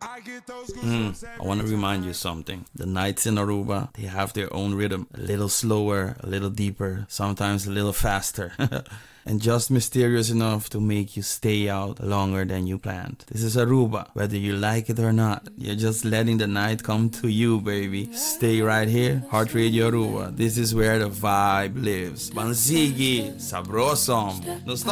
I want to remind you something. The nights in Aruba, they have their own rhythm. A little slower, a little deeper, sometimes a little faster. And just mysterious enough to make you stay out longer than you planned. This is Aruba. Whether you like it or not, you're just letting the night come to you, baby. Stay right here, Heart Radio Aruba. This is where the vibe lives. Bansigi, sabrosom.